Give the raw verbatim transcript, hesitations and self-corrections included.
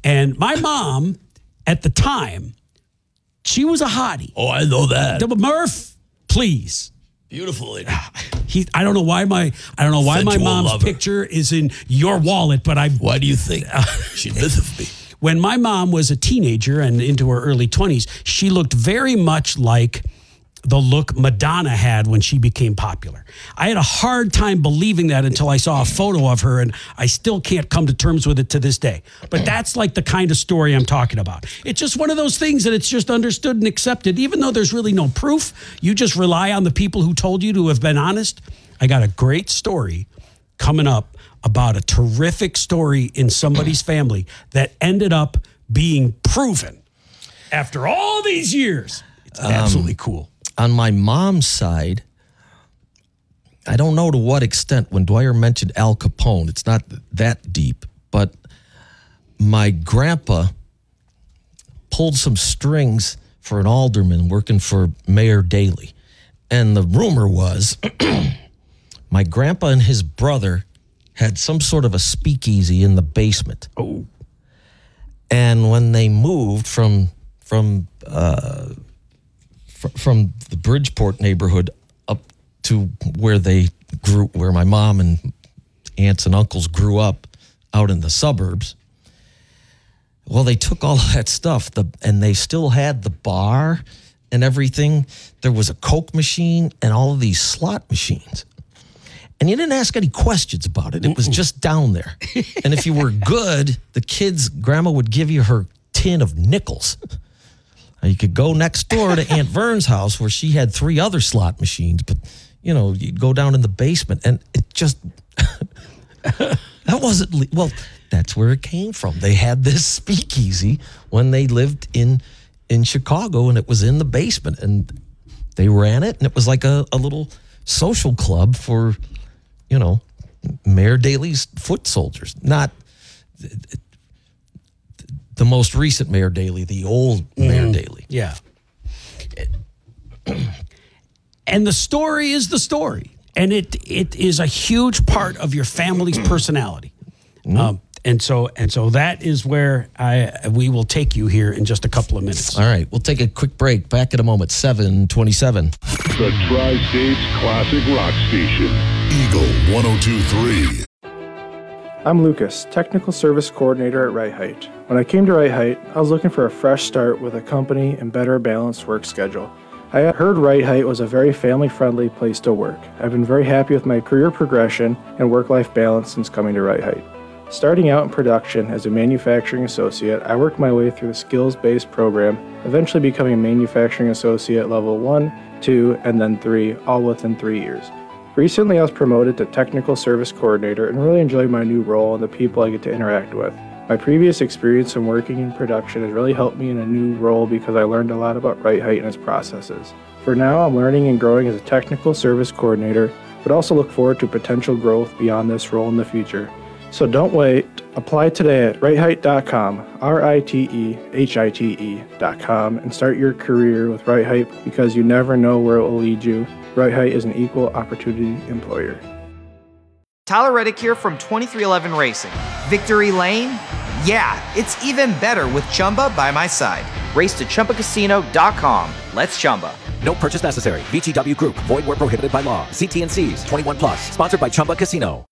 And my mom, at the time, she was a hottie. Oh, I know that. Murph, please. Beautiful lady. He, I don't know why my I don't know why my Sensual mom's lover. picture is in your wallet, but I. Why do you think she'd live with me? When my mom was a teenager and into her early twenties, she looked very much like the look Madonna had when she became popular. I had a hard time believing that until I saw a photo of her, and I still can't come to terms with it to this day. But that's like the kind of story I'm talking about. It's just one of those things that it's just understood and accepted, even though there's really no proof. You just rely on the people who told you to have been honest. I got a great story coming up about a terrific story in somebody's family that ended up being proven after all these years. It's absolutely um, cool. On my mom's side, I don't know to what extent when Dwyer mentioned Al Capone, it's not that deep, but my grandpa pulled some strings for an alderman working for Mayor Daley. And the rumor was my grandpa and his brother had some sort of a speakeasy in the basement. Oh. And when they moved from from uh, fr- from the Bridgeport neighborhood up to where they grew, where my mom and aunts and uncles grew up out in the suburbs, well, they took all of that stuff, the, and they still had the bar and everything. There was a Coke machine and all of these slot machines. And you didn't ask any questions about it. It was just down there. And if you were good, the kids, grandma would give you her tin of nickels. Now, you could go next door to Aunt Vern's house where she had three other slot machines, but, you know, you'd go down in the basement and it just, that wasn't, le- well, that's where it came from. They had this speakeasy when they lived in, in Chicago, and it was in the basement, and they ran it, and it was like a, a little social club for, you know, Mayor Daley's foot soldiers. Not the most recent Mayor Daley, the old mm, Mayor Daley. Yeah. And the story is the story. And it it is a huge part of your family's personality. Mm. Um, and so and so that is where I we will take you here in just a couple of minutes. All right, we'll take a quick break. Back in a moment, seven twenty-seven. The Tri-States Classic Rock Station. Eagle one oh two point three. I'm Lucas, Technical Service Coordinator at Right Height. When I came to Right Height, I was looking for a fresh start with a company and better balanced work schedule. I heard Right Height was a very family-friendly place to work. I've been very happy with my career progression and work-life balance since coming to Right Height. Starting out in production as a manufacturing associate, I worked my way through the skills-based program, eventually becoming a manufacturing associate level one, two, and then three, all within three years. Recently, I was promoted to Technical Service Coordinator and really enjoy my new role and the people I get to interact with. My previous experience in working in production has really helped me in a new role because I learned a lot about Right Height and its processes. For now, I'm learning and growing as a Technical Service Coordinator, but also look forward to potential growth beyond this role in the future. So don't wait. Apply today at right height dot com, R I T E H I T E dot com, and start your career with Right Height because you never know where it will lead you. Right Height is an equal opportunity employer. Tyler Reddick here from twenty-three eleven Racing. Victory Lane? Yeah, it's even better with Chumba by my side. Race to Chumba Casino dot com. Let's Chumba. No purchase necessary. V G W Group. Void where prohibited by law. See T and C's. twenty-one plus. Sponsored by Chumba Casino.